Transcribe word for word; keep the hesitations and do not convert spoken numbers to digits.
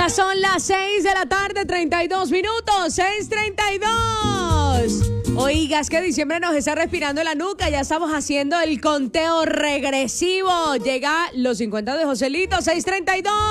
Ya son las seis de la tarde, treinta y dos minutos, seis treinta y dos. Oigas que diciembre nos está respirando en la nuca, ya estamos haciendo el conteo regresivo. Llega los cincuenta de Joselito, seis treinta y dos.